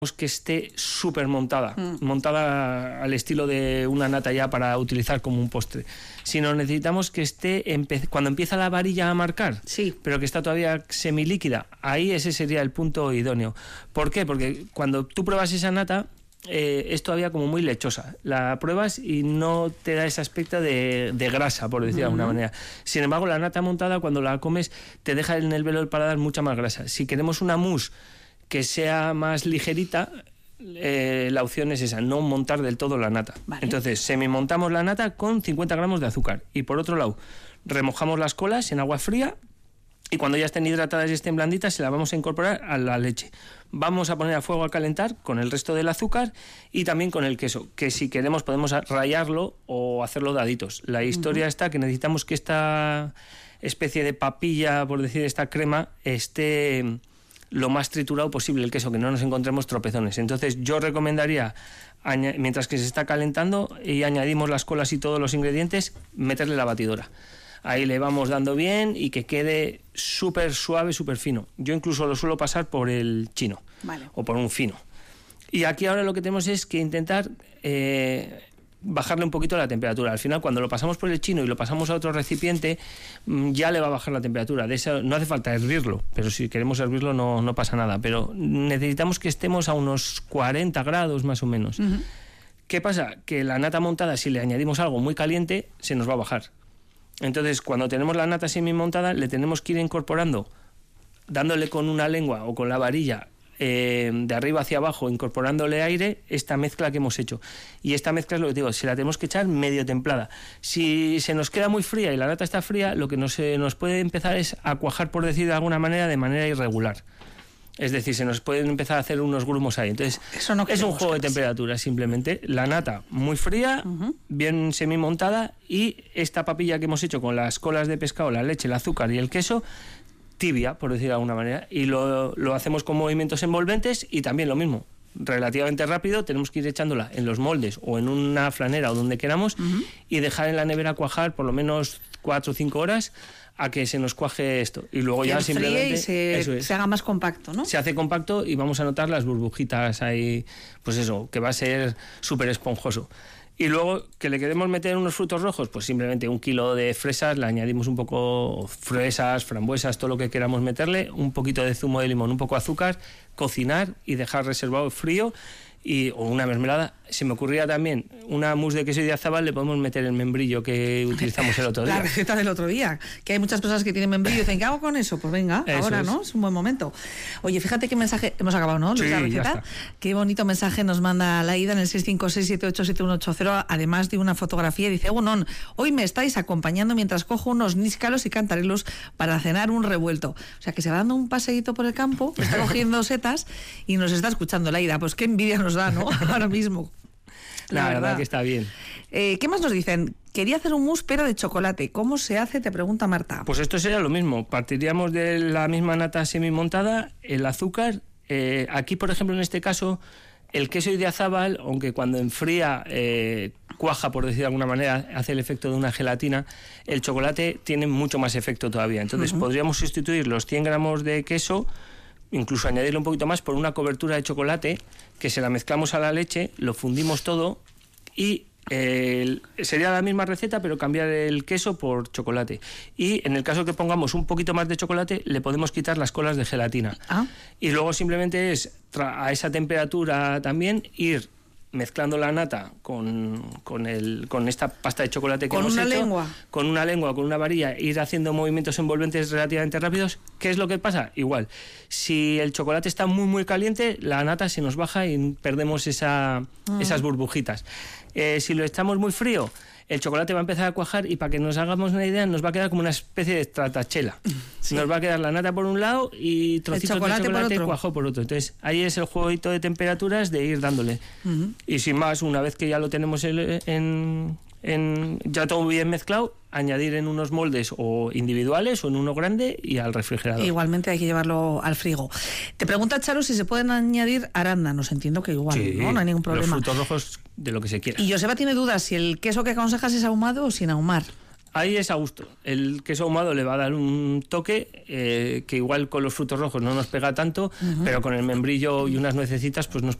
que esté súper montada al estilo de una nata ya para utilizar como un postre, sino necesitamos que esté cuando empieza la varilla a marcar, pero que está todavía semilíquida. Ahí ese sería el punto idóneo. ¿Por qué? Porque cuando tú pruebas esa nata es todavía como muy lechosa. La pruebas y no te da ese aspecto de grasa, por decir de alguna manera. Sin embargo, la nata montada, cuando la comes, te deja en el velo del paladar mucha más grasa. Si queremos una mousse que sea más ligerita, la opción es esa, no montar del todo la nata. Vale. Entonces, semimontamos la nata con 50 gramos de azúcar. Y por otro lado, remojamos las colas en agua fría y cuando ya estén hidratadas y estén blanditas, se las vamos a incorporar a la leche. Vamos a poner a fuego a calentar con el resto del azúcar y también con el queso, que si queremos podemos rallarlo o hacerlo daditos. La historia está que necesitamos que esta especie de papilla, por decir, esta crema, esté lo más triturado posible el queso, que no nos encontremos tropezones. Entonces yo recomendaría, mientras que se está calentando y añadimos las colas y todos los ingredientes, meterle la batidora. Ahí le vamos dando bien y que quede súper suave, súper fino. Yo incluso lo suelo pasar por el chino, o por un fino. Y aquí ahora lo que tenemos es que intentar bajarle un poquito la temperatura. Al final, cuando lo pasamos por el chino y lo pasamos a otro recipiente, ya le va a bajar la temperatura. De eso no hace falta hervirlo, pero si queremos hervirlo no pasa nada. Pero necesitamos que estemos a unos 40 grados más o menos. ¿Qué pasa? Que la nata montada, si le añadimos algo muy caliente, se nos va a bajar. Entonces, cuando tenemos la nata semi-montada, le tenemos que ir incorporando, dándole con una lengua o con la varilla de arriba hacia abajo, incorporándole aire, esta mezcla que hemos hecho. Y esta mezcla es lo que digo, se la tenemos que echar medio templada. Si se nos queda muy fría y la nata está fría, lo que nos puede empezar es a cuajar, por decir de alguna manera, de manera irregular. Es decir, se nos pueden empezar a hacer unos grumos ahí. Entonces, eso no es un juego de temperatura, simplemente. La nata muy fría, bien semi-montada, y esta papilla que hemos hecho con las colas de pescado, la leche, el azúcar y el queso, tibia, por decir de alguna manera, y lo hacemos con movimientos envolventes y también lo mismo, relativamente rápido, tenemos que ir echándola en los moldes o en una flanera o donde queramos y dejar en la nevera cuajar por lo menos 4 o 5 horas a que se nos cuaje esto. Y luego ya simplemente se haga más compacto, ¿no? Se hace compacto y vamos a notar las burbujitas ahí, pues eso, que va a ser súper esponjoso. Y luego, que le queremos meter unos frutos rojos, pues simplemente 1 kilo de fresas, le añadimos un poco fresas, frambuesas, todo lo que queramos meterle, un poquito de zumo de limón, un poco de azúcar, cocinar y dejar reservado frío, o una mermelada. Se me ocurría también una mousse de queso idiazabal, le podemos meter el membrillo que utilizamos el otro día. La receta del otro día, que hay muchas personas que tienen membrillo y dicen, ¿qué hago con eso? Pues venga, eso ahora, ¿no? Es un buen momento. Oye, fíjate qué mensaje, hemos acabado, ¿no? Sí, la receta. ya está. Qué bonito mensaje nos manda Laida en el 656787180, además de una fotografía, dice, bueno, hoy me estáis acompañando mientras cojo unos níscalos y cantarelos para cenar un revuelto. O sea, que se va dando un paseíto por el campo, está cogiendo setas y nos está escuchando Laida. Pues qué envidia nos da, ¿no? Ahora mismo. La verdad que está bien. ¿Qué más nos dicen? Quería hacer un mousse pero de chocolate. ¿Cómo se hace? Te pregunta Marta. Pues esto sería lo mismo. Partiríamos de la misma nata semi-montada, el azúcar. Aquí, por ejemplo, en este caso, el queso idiazabal, aunque cuando enfría cuaja, por decir de alguna manera, hace el efecto de una gelatina, el chocolate tiene mucho más efecto todavía. Entonces, podríamos sustituir los 100 gramos de queso, incluso añadirle un poquito más por una cobertura de chocolate, que se la mezclamos a la leche, lo fundimos todo y sería la misma receta, pero cambiar el queso por chocolate. Y en el caso que pongamos un poquito más de chocolate, le podemos quitar las colas de gelatina. Y luego simplemente es, a esa temperatura también, ir mezclando la nata con esta pasta de chocolate que hemos hecho. Con una lengua, con una varilla, ir haciendo movimientos envolventes relativamente rápidos. ¿Qué es lo que pasa? Igual, si el chocolate está muy muy caliente, la nata se nos baja y perdemos esas burbujitas. Si lo echamos muy frío, el chocolate va a empezar a cuajar y, para que nos hagamos una idea, nos va a quedar como una especie de tratachela. Sí. Nos va a quedar la nata por un lado y trocitos de chocolate cuajado por otro. Entonces, ahí es el jueguito de temperaturas de ir dándole. Y sin más, una vez que ya lo tenemos ya todo bien mezclado, añadir en unos moldes o individuales o en uno grande y al refrigerador. Igualmente hay que llevarlo al frigo. Te pregunta Charo si se pueden añadir arándanos. Entiendo que igual, sí, ¿no? No hay ningún problema. Los frutos rojos, de lo que se quiera. Y Joseba tiene dudas si el queso que aconsejas es ahumado o sin ahumar. Ahí es a gusto. El queso ahumado le va a dar un toque que igual con los frutos rojos no nos pega tanto, pero con el membrillo y unas nuececitas pues nos